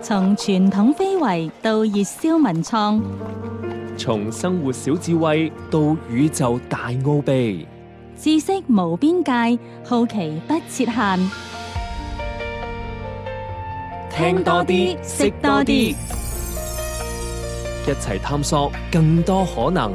從傳統非遺到熱銷文創， 從生活小智慧到宇宙大奧秘， 知識無邊界，好奇不設限。 聽多啲，識多啲，一齊探索更多可能。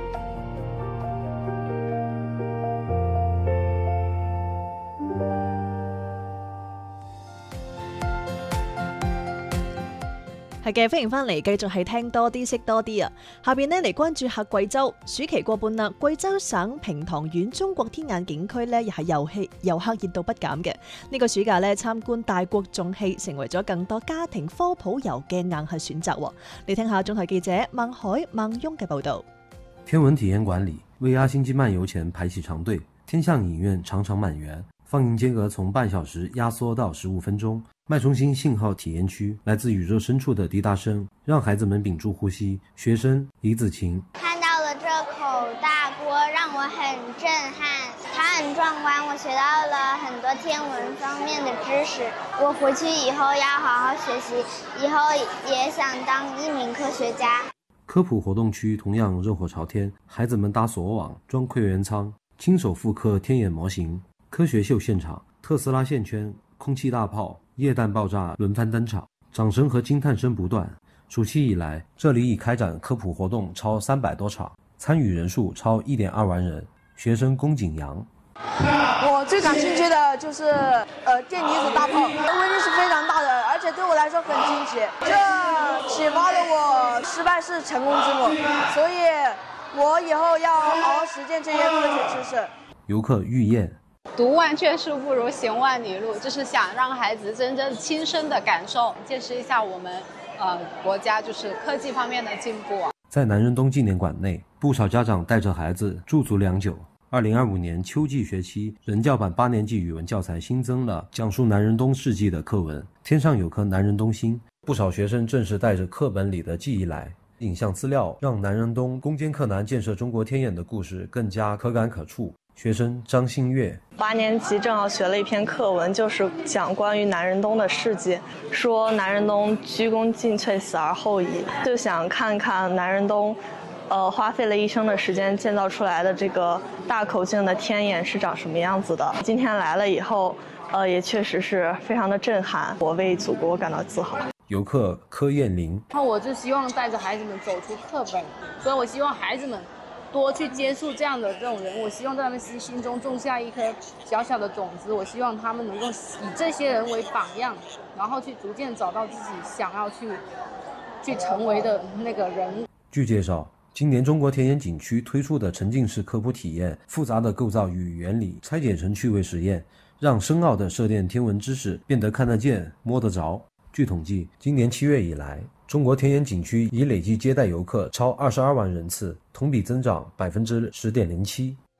係嘅，歡迎翻嚟，繼續係聽多啲識多啲啊！下邊呢嚟關注下貴州，暑期過半啦，貴州省平塘縣中國天眼景區呢，又係遊客熱度不減嘅。呢個暑假呢，參觀大國重器成為咗更多家庭科普遊嘅硬核選擇。你聽下總台記者孟海孟雍嘅報道。 天文體驗館裡，為阿星際漫遊前排起長隊，天象影院場場滿員，放映間隔從半小時壓縮到15分鐘。脈衝星信號體驗區，來自宇宙深處的滴答聲，讓孩子們屏住呼吸。學生李子晴看到了這口大鍋，讓我很震撼，它很壯觀，我學到了很多天文方面的知識。我回去以後要好好學習，以後也想當一名科學家。 科普活動區同樣熱火朝天，孩子們搭鎖網、裝窺源艙，親手複刻天眼模型。科學秀現場，特斯拉線圈、空氣大炮、液氮爆炸輪番登場，掌聲和驚嘆聲不斷。暑期以來，這裡已開展科普活動超300多場，參與人數超1.2萬人。學生龔景陽， 我最感興趣的就是電離子大炮，威力是非常大的，而且對我來說很驚奇。這啟發了我失敗是成功之母，所以我以後要好好實踐這些科學知識。 遊客玉燕， 讀萬卷書不如行萬里路，就是想讓孩子真正親身的感受，見識一下我們國家就是科技方面的進步。 在南仁東紀念館內，不少家長帶着孩子駐足良久。2025年秋季學期，人教版8年級語文教材新增了講述南仁東事蹟的課文，天上有顆南仁東星。不少學生正是帶着課本裡的記憶來，影像資料讓南仁東攻堅克難建設中國天眼的故事更加可感可觸。學生張新月 ，8年級正好學了一篇課文，就是講關於南仁東的事蹟，說南仁東鞠躬盡瘁，死而後已，就想看看南仁東花費了一生的時間建造出來的這個大口徑的天眼是長什麼樣子的。今天來了以後，也確實是非常的震撼，我為祖國感到自豪。 遊客柯燕玲， 我就希望帶着孩子們走出課本，所以我希望孩子們多去接觸這樣的這種人物，希望在他們心中種下一顆小小的種子。我希望他們能夠以這些人為榜樣，然後去逐漸找到自己想要去成為的那個人。 據介紹，今年中國田野景區推出的沉浸式科普體驗，複雜的構造與原理拆解成趣味實驗，讓深奧的射電天文知識變得看得見、摸得着。據統計，今年7月以來，中國田野景區已累計接待遊客超22萬人次，同比增長10.07%。